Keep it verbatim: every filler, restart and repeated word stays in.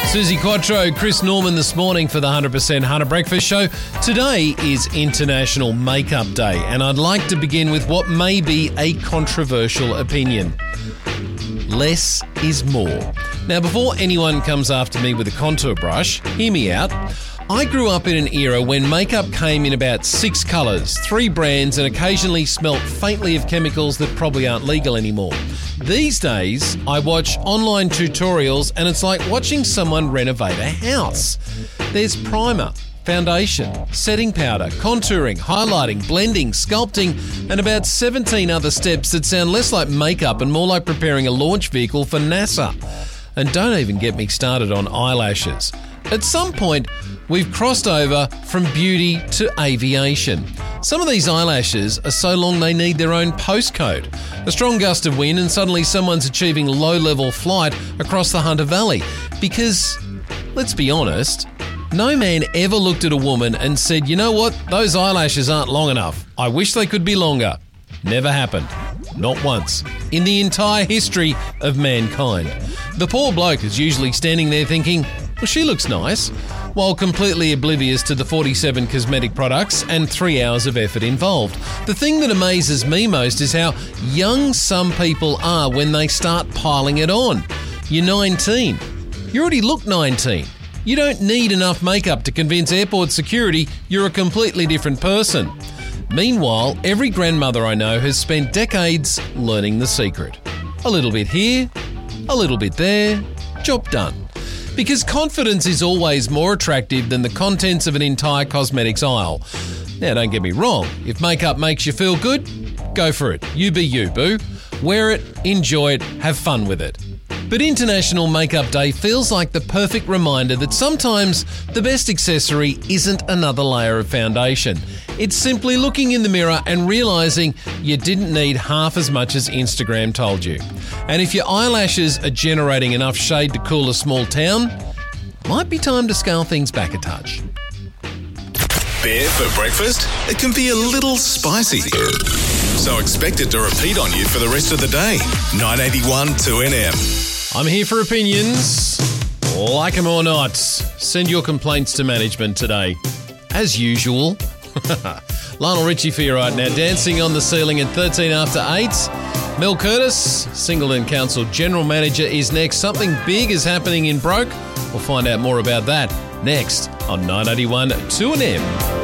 Susie Quattro, Chris Norman this morning for the one hundred percent Hunter Breakfast Show. Today is International Makeup Day, and I'd like to begin with what may be a controversial opinion. Less is more. Now, before anyone comes after me with a contour brush, hear me out. I grew up in an era when makeup came in about six colours, three brands, and occasionally smelt faintly of chemicals that probably aren't legal anymore. These days, I watch online tutorials and it's like watching someone renovate a house. There's primer, foundation, setting powder, contouring, highlighting, blending, sculpting, and about seventeen other steps that sound less like makeup and more like preparing a launch vehicle for NASA. And don't even get me started on eyelashes. At some point, we've crossed over from beauty to aviation. Some of these eyelashes are so long they need their own postcode. A strong gust of wind and suddenly someone's achieving low-level flight across the Hunter Valley. Because, let's be honest, no man ever looked at a woman and said, you know what, those eyelashes aren't long enough. I wish they could be longer. Never happened. Not once. In the entire history of mankind. The poor bloke is usually standing there thinking, well, she looks nice, while completely oblivious to the forty-seven cosmetic products and three hours of effort involved. The thing that amazes me most is how young some people are when they start piling it on. You're nineteen. You already look nineteen. You don't need enough makeup to convince airport security you're a completely different person. Meanwhile, every grandmother I know has spent decades learning the secret. A little bit here, a little bit there, job done. Because confidence is always more attractive than the contents of an entire cosmetics aisle. Now, don't get me wrong. If makeup makes you feel good, go for it. You be you, boo. Wear it, enjoy it, have fun with it. But International Makeup Day feels like the perfect reminder that sometimes the best accessory isn't another layer of foundation. It's simply looking in the mirror and realising you didn't need half as much as Instagram told you. And if your eyelashes are generating enough shade to cool a small town, might be time to scale things back a touch. Beer for breakfast? It can be a little spicy. So expect it to repeat on you for the rest of the day. nine eighty-one two N M. I'm here for opinions. Like them or not, send your complaints to management today. As usual. Lionel Richie for you right now, dancing on the ceiling at thirteen after eight. Mel Curtis, Singleton Council General Manager, is next. Something big is happening in Broke. We'll find out more about that next on nine eighty-one two N M.